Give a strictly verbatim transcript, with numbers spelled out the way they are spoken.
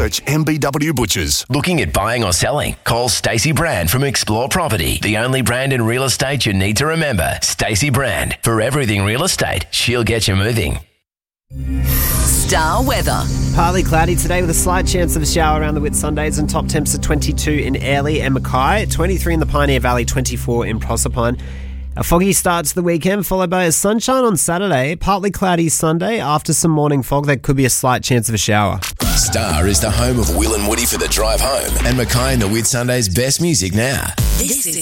search M B W Butchers. Looking at buying or selling? Call Stacey Brand from Explore Property. The only brand in real estate you need to remember. Stacey Brand. For everything real estate, she'll get you moving. Star weather. Partly cloudy today with a slight chance of a shower around the Whitsundays, and top temps are twenty-two in Airlie and Mackay, twenty-three in the Pioneer Valley, twenty-four in Proserpine. A foggy start to the weekend, followed by a sunshine on Saturday, partly cloudy Sunday. After some morning fog, there could be a slight chance of a shower. Star is the home of Will and Woody for the drive home, and Mackay and the Whitsundays' best music now. This is